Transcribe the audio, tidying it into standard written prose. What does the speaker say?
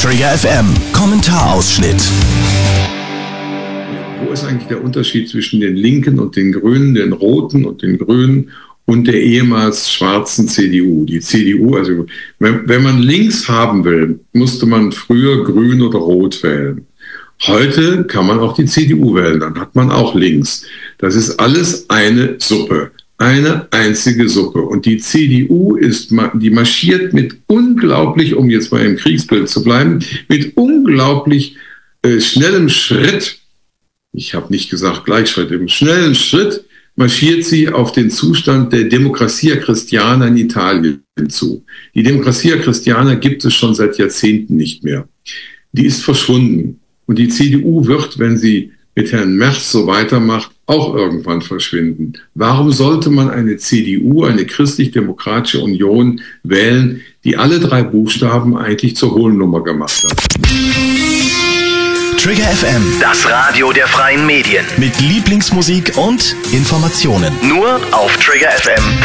Trigger FM Kommentarausschnitt. Wo ist eigentlich der Unterschied zwischen den Linken und den Grünen, den Roten und den Grünen und der ehemals schwarzen CDU? Die CDU, also wenn man links haben will, musste man früher grün oder rot wählen. Heute kann man auch die CDU wählen, dann hat man auch links. Das ist alles eine Suppe, eine einzige Suppe. Und die CDU die marschiert mit unglaublich, um jetzt mal im Kriegsbild zu bleiben, mit unglaublich schnellem Schritt, ich habe nicht gesagt Gleichschritt, im schnellen Schritt marschiert sie auf den Zustand der Democrazia Cristiana in Italien zu. Die Democrazia Cristiana gibt es schon seit Jahrzehnten nicht mehr. Die ist verschwunden. Und die CDU wird, wenn sie mit Herrn Merz so weitermacht, auch irgendwann verschwinden. Warum sollte man eine CDU, eine Christlich-Demokratische Union wählen, die alle drei Buchstaben eigentlich zur Hohlnummer gemacht hat? Trigger FM, Das Radio der freien Medien. mit Lieblingsmusik und Informationen. Nur auf triggerfm.de.